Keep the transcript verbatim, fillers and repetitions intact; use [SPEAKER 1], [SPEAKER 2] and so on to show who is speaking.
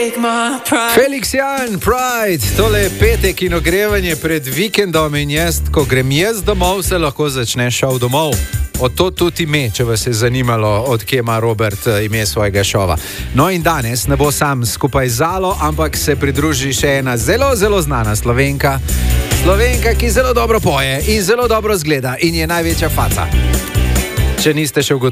[SPEAKER 1] Felix Jan, Pride, tole je petek in ogrevanje pred vikendom in jaz, ko grem jaz domov, se lahko začne šov domov. Od to tudi ime, če vas je zanimalo, od kje ima Robert ime svojega šova. No in danes ne bo sam skupaj z Zalo, ampak se pridruži še ena zelo, zelo znana Slovenka. Slovenka, ki zelo dobro poje in zelo dobro zgleda in je največja faca. Če niste še ugotovili,